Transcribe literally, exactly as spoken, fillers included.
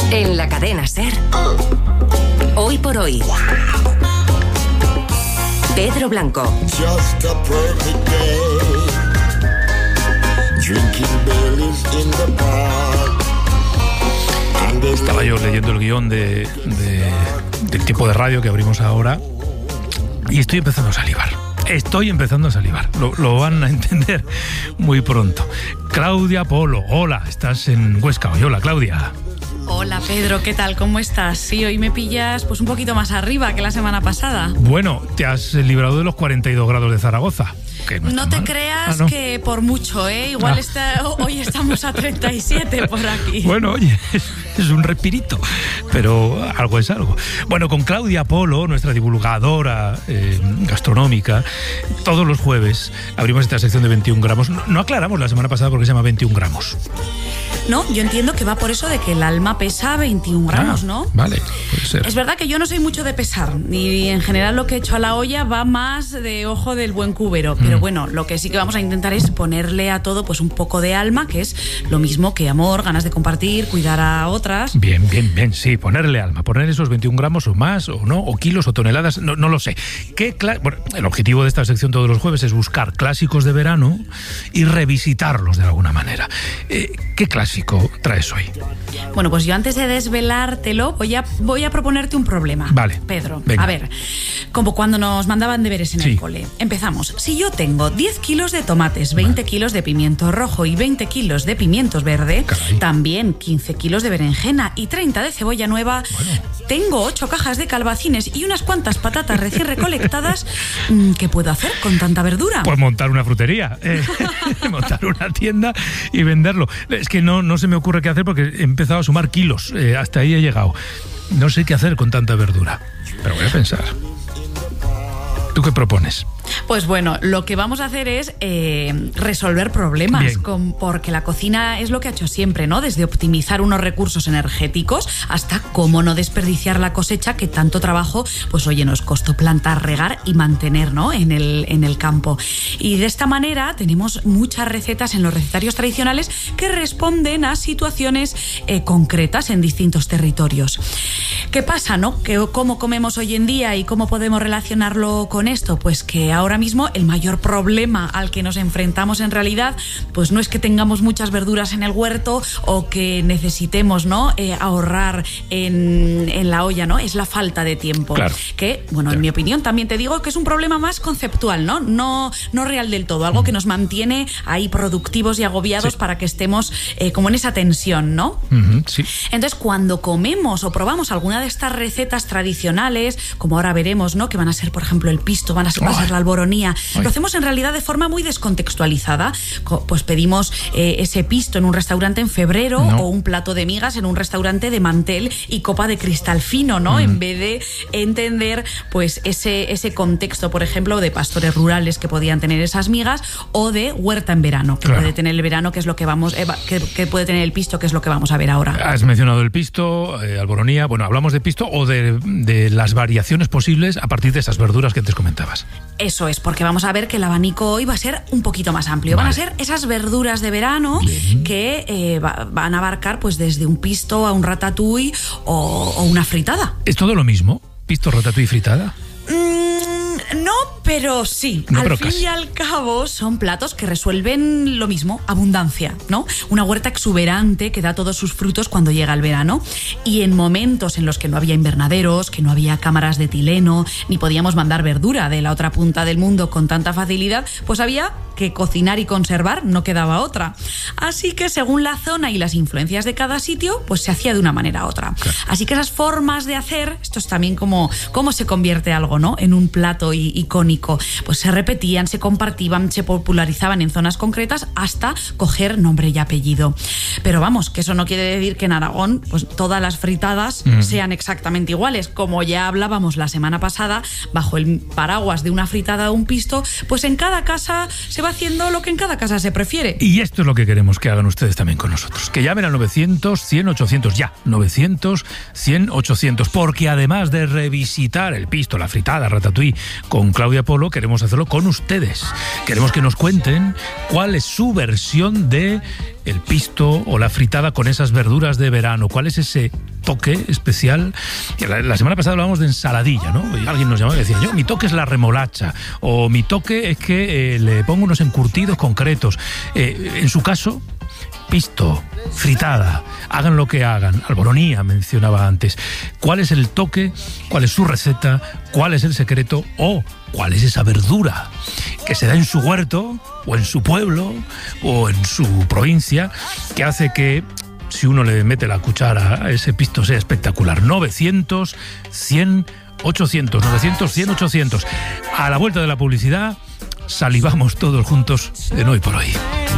En la cadena SER, Hoy por Hoy, Pedro Blanco. Just a perfect day. Drinking Baileys in the park. Estaba yo leyendo el guión de, de, del tipo de radio que abrimos ahora y estoy empezando a salivar. Estoy empezando a salivar. Lo, lo van a entender muy pronto. Claudia Polo, hola, estás en Huesca hoy. Hola, Claudia. Hola Pedro, ¿qué tal? ¿Cómo estás? Sí, hoy me pillas pues un poquito más arriba que la semana pasada. Bueno, te has librado de los cuarenta y dos grados de Zaragoza. Que no no te mal. creas ah, no. que por mucho, ¿eh? Igual Ah. está, hoy estamos a treinta y siete por aquí. Bueno, oye, es, es un respirito, pero algo es algo. Bueno, con Claudia Polo, nuestra divulgadora eh, gastronómica, todos los jueves abrimos esta sección de veintiún gramos. No, no aclaramos la semana pasada porque se llama veintiún gramos. No, yo entiendo que va por eso de que el alma pesa veintiún gramos, Ah, ¿no? Vale, puede ser. Es verdad que yo no soy mucho de pesar, y en general lo que he hecho a la olla va más de ojo del buen cubero, pero Mm. bueno, lo que sí que vamos a intentar es ponerle a todo pues un poco de alma, que es lo mismo que amor, ganas de compartir, cuidar a otras. Bien, bien, bien, sí, ponerle alma, poner esos veintiún gramos o más, o no, o kilos o toneladas, no, no lo sé. ¿Qué cla- bueno, el objetivo de esta sección todos los jueves es buscar clásicos de verano y revisitarlos de alguna manera. Eh, ¿Qué clásico traes hoy? Bueno, pues yo antes de desvelártelo voy a, voy a proponerte un problema. Vale. Pedro, Venga. a ver, como cuando nos mandaban deberes en Sí. el cole. Empezamos. Si yo tengo diez kilos de tomates, veinte Vale. kilos de pimiento rojo y veinte kilos de pimientos verde, Caray. también quince kilos de berenjena y treinta de cebolla nueva, Bueno. tengo ocho cajas de calabacines y unas cuantas patatas recién recolectadas, mm, ¿qué puedo hacer con tanta verdura? Pues montar una frutería, eh, montar una tienda y venderlo. Es que no, no se me ocurre qué hacer porque he empezado a sumar kilos, eh, hasta ahí he llegado. No sé qué hacer con tanta verdura, pero voy a pensar. ¿Tú qué propones? Pues bueno, lo que vamos a hacer es eh, resolver problemas, Bien. con, porque la cocina es lo que ha hecho siempre, ¿no? Desde optimizar unos recursos energéticos hasta cómo no desperdiciar la cosecha que tanto trabajo, pues oye, nos costó plantar, regar y mantener, ¿no? En el, en el campo. Y de esta manera tenemos muchas recetas en los recetarios tradicionales que responden a situaciones eh, concretas en distintos territorios. ¿Qué pasa, no? ¿Qué, ¿Cómo comemos hoy en día y cómo podemos relacionarlo con esto? Pues que ahora mismo el mayor problema al que nos enfrentamos en realidad, pues no es que tengamos muchas verduras en el huerto o que necesitemos, ¿no? Eh, ahorrar en, en la olla, ¿no? Es la falta de tiempo. Claro. Que, bueno, Claro. en mi opinión también te digo que es un problema más conceptual, ¿no? No, no real del todo, algo que nos mantiene ahí productivos y agobiados Sí. para que estemos eh, como en esa tensión, ¿no? Ujú, sí. Entonces, cuando comemos o probamos alguna de estas recetas tradicionales, como ahora veremos, ¿no? Que van a ser, por ejemplo, el pisto, van a ser, va a ser la alboronía, Ay. lo hacemos en realidad de forma muy descontextualizada. Co- Pues pedimos eh, ese pisto en un restaurante en febrero No. o un plato de migas en un restaurante de mantel y copa de cristal fino, ¿no? Mm. En vez de entender, pues, ese, ese contexto, por ejemplo, de pastores rurales que podían tener esas migas o de huerta en verano, que Claro. puede tener el verano, que es lo que vamos, eh, va- que, que puede tener el pisto, que es lo que vamos a ver ahora. Has mencionado el pisto, eh, alboronía. Bueno, hablamos de pisto o de, de las variaciones posibles a partir de esas verduras que antes comentabas. Eso es, porque vamos a ver que el abanico hoy va a ser un poquito más amplio. Van a Vale. ser esas verduras de verano Bien. que eh, va- van a abarcar pues desde un pisto a un ratatouille o, o una fritada. ¿Es todo lo mismo? ¿Pisto, ratatouille y fritada? Mm, no, pero sí. No, al pero fin casi. y al cabo son platos que resuelven lo mismo, abundancia, ¿no? Una huerta exuberante que da todos sus frutos cuando llega el verano. Y en momentos en los que no había invernaderos, que no había cámaras de etileno, ni podíamos mandar verdura de la otra punta del mundo con tanta facilidad, pues había que cocinar y conservar, no quedaba otra. Así que según la zona y las influencias de cada sitio, pues se hacía de una manera u otra. Claro. Así que esas formas de hacer, esto es también como cómo se convierte algo, ¿no? En un plato i- icónico. Pues se repetían, se compartían, se popularizaban en zonas concretas hasta coger nombre y apellido. Pero vamos, que eso no quiere decir que en Aragón pues todas las fritadas Mm. sean exactamente iguales. Como ya hablábamos la semana pasada, bajo el paraguas de una fritada o un pisto, pues en cada casa se va haciendo lo que en cada casa se prefiere. Y esto es lo que queremos que hagan ustedes también con nosotros. Que llamen al novecientos, cien, ochocientos, ya. novecientos, cien, ochocientos. Porque además de revisitar el pisto, la fritada, ratatouille con Claudia Polo, queremos hacerlo con ustedes. Queremos que nos cuenten cuál es su versión de el pisto o la fritada con esas verduras de verano. ¿Cuál es ese toque especial. La, la semana pasada hablábamos de ensaladilla, ¿no? Y alguien nos llamaba y decía, yo, mi toque es la remolacha, o mi toque es que eh, le pongo unos encurtidos concretos. Eh, en su caso, pisto, fritada, hagan lo que hagan. Alboronía mencionaba antes. ¿Cuál es el toque? ¿Cuál es su receta? ¿Cuál es el secreto? ¿O cuál es esa verdura que se da en su huerto, o en su pueblo, o en su provincia, que hace que, si uno le mete la cuchara a ese pisto, sea espectacular? novecientos, cien, ochocientos, novecientos, cien, ochocientos. A la vuelta de la publicidad, salivamos todos juntos en Hoy por Hoy.